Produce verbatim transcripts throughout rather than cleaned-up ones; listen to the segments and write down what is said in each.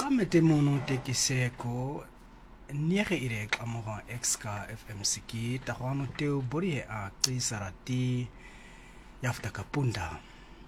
Kamete mono teki seko niege ire kamoga exka F M siki tahwano teo bori a tisarati yafta kapunda.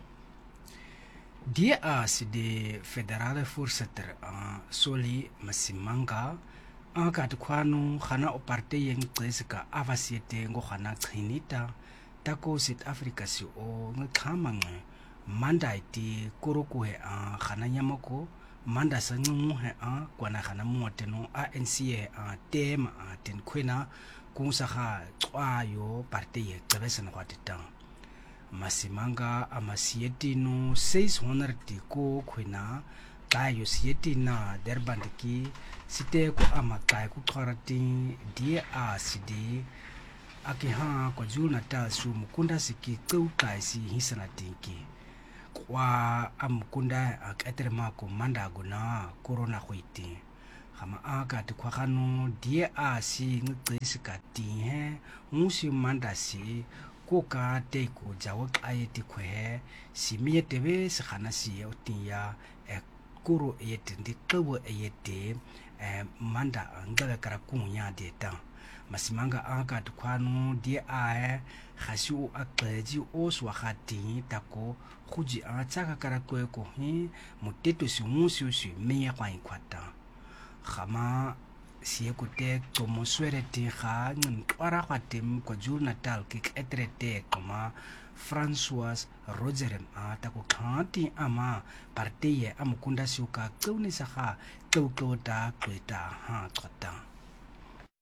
Dia a si de federale voorzitter a Soli Masimanga a katukwano khana o parte yeng tsika avasiete ngo khana trinita tako South Africa si o ngkhamange manda iti kurukuhe a khana nyamoko manda sa ngumuhe a kwana khana moteno a N C A a tema a tenkwena kunsa kha tswayo parte ye tsebesana kwatita Masimanga amasietino six hundred ko khwena kayo sietina derbandiki site ko amakai ku kharati dia a sidi akiha ko juna ta su mukunda siki tseu kai si hisana tinki kwa amkunda akaterma ko manda guna corona khwiti khama aka tikwa khano dia a si ngqisika ti he musi manda si kuka te ku jawo ayeti khwe simiye tebe se khana si otiya e kuro yeti ndikabo yeti e manda ngala kara kunya deta Masimanga aka tukwano dia a khasi o aqeji o swa khati tako khuji a tsaka kara kwe ko hi moteto si musi si meya kwa ikwata khama siye kote tomo swerete kha ngntwara khatem ko jul natal kik etrete koma François Rogerem a tako khanti ama partiye amkunda suka tsauni sakha tsoklota kweta ha kwata